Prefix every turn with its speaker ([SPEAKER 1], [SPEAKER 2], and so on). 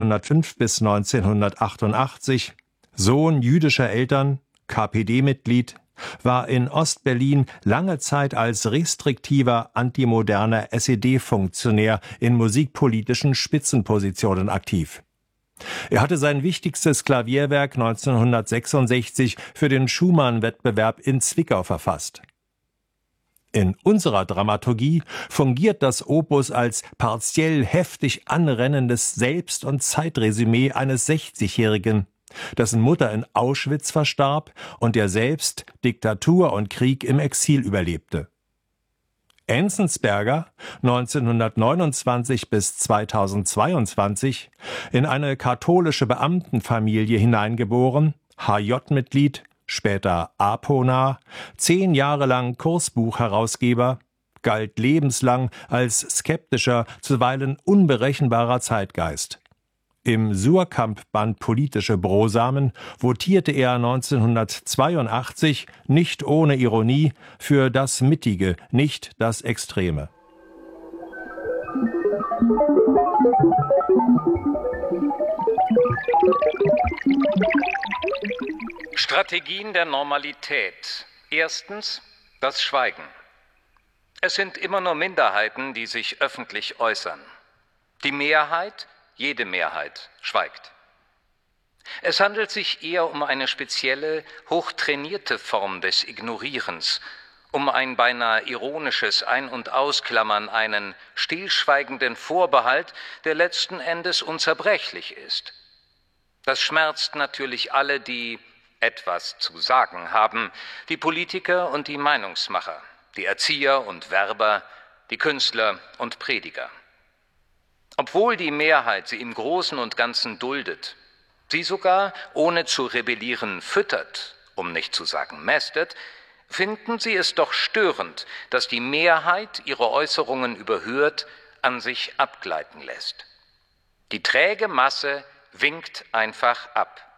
[SPEAKER 1] 1905 bis 1988, Sohn jüdischer Eltern, KPD-Mitglied, war in Ostberlin lange Zeit als restriktiver, antimoderner SED-Funktionär in musikpolitischen Spitzenpositionen aktiv. Er hatte sein wichtigstes Klavierwerk 1966 für den Schumann-Wettbewerb in Zwickau verfasst. In unserer Dramaturgie fungiert das Opus als partiell heftig anrennendes Selbst- und Zeitresümee eines 60-Jährigen, dessen Mutter in Auschwitz verstarb und der selbst Diktatur und Krieg im Exil überlebte. Enzensberger, 1929 bis 2022, in eine katholische Beamtenfamilie hineingeboren, HJ-Mitglied, später APO-nah, 10 Jahre lang Kursbuchherausgeber, galt lebenslang als skeptischer, zuweilen unberechenbarer Zeitgeist. Im Suhrkamp-Band Politische Brosamen votierte er 1982, nicht ohne Ironie, für das Mittige, nicht das Extreme.
[SPEAKER 2] Strategien der Normalität. Erstens, das Schweigen. Es sind immer nur Minderheiten, die sich öffentlich äußern. Die Mehrheit, jede Mehrheit, schweigt. Es handelt sich eher um eine spezielle, hochtrainierte Form des Ignorierens, um ein beinahe ironisches Ein- und Ausklammern, einen stillschweigenden Vorbehalt, der letzten Endes unzerbrechlich ist. Das schmerzt natürlich alle, die etwas zu sagen haben, die Politiker und die Meinungsmacher, die Erzieher und Werber, die Künstler und Prediger. Obwohl die Mehrheit sie im Großen und Ganzen duldet, sie sogar, ohne zu rebellieren, füttert, um nicht zu sagen mästet, finden sie es doch störend, dass die Mehrheit ihre Äußerungen überhört, an sich abgleiten lässt. Die träge Masse winkt einfach ab.